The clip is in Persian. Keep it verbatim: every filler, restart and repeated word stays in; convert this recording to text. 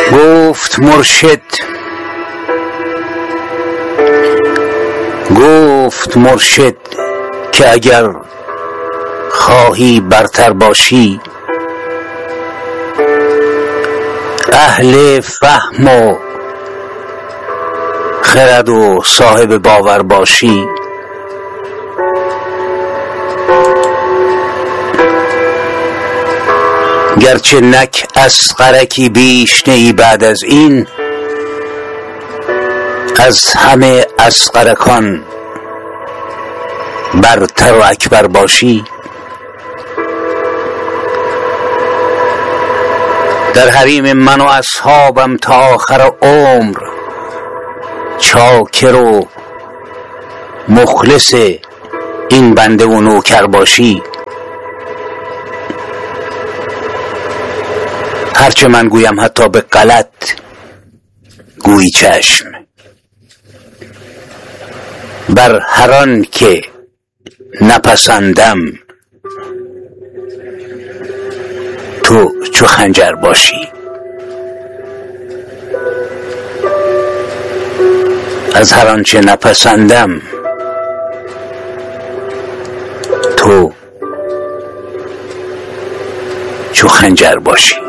گفت مرشد گفت مرشد که اگر خواهی برتر باشی، اهل فهم و خرد و صاحب باور باشی، گرچه نک اصغرکی بیش نی بعد از این، از همه اصغرکان برتر و اکبر باشی. در حریم من و اصحابم تا آخر عمر چاکر و مخلص این بنده و نوکر باشی. هرچه من گویم حتی به غلط گویی چشم، بر هر آن که نپسندم تو چو خنجر باشی. از هر آنچه نپسندم تو چو خنجر باشی.